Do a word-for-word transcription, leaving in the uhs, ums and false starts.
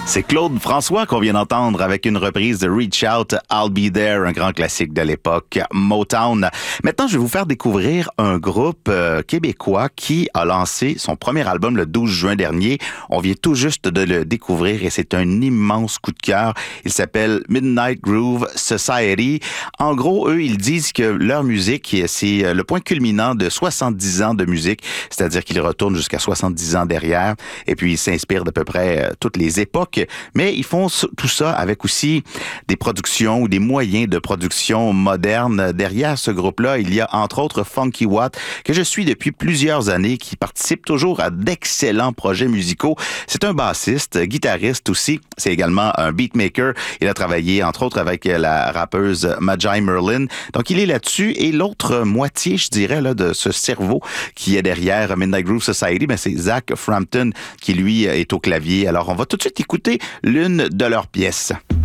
C'est Claude François qu'on vient d'entendre avec une reprise de Reach Out, I'll Be There, un grand classique de l'époque, Motown. Maintenant, je vais vous faire découvrir un groupe euh, québécois qui a lancé son premier album le douze juin dernier. On vient tout juste de le découvrir et c'est un immense coup de cœur. Il s'appelle Midnight Groove Society. En gros, eux, ils disent que leur musique, c'est le point culminant de soixante-dix ans de musique, c'est-à-dire qu'ils retournent jusqu'à soixante-dix ans derrière et puis ils s'inspirent d'à peu près euh, toutes les époques. Mais ils font tout ça avec aussi des productions ou des moyens de production modernes. Derrière ce groupe-là, il y a entre autres Funky Watt, que je suis depuis plusieurs années, qui participe toujours à d'excellents projets musicaux. C'est un bassiste, guitariste aussi. C'est également un beatmaker. Il a travaillé entre autres avec la rappeuse Majai Merlin. Donc il est là-dessus. Et l'autre moitié, je dirais, là, de ce cerveau qui est derrière Midnight Groove Society, ben, c'est Zach Frampton qui, lui, est au clavier. Alors on va tout de suite écouter l'une de leurs pièces.